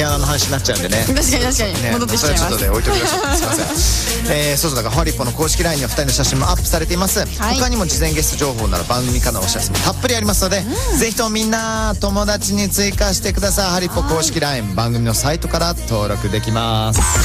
毛穴の話になっちゃうんでね。 確かに戻ってきちゃいます。 それはちょっとね置いときましょう。すいません。そうだからハリポの公式 LINE には2人の写真もアップされています。他にも事前ゲスト情報なら番組からのお知らせもたっぷりありますので、ぜひともみんな友達に追加してください。ハリポ公式 LINE 番組のサイトから登録できます。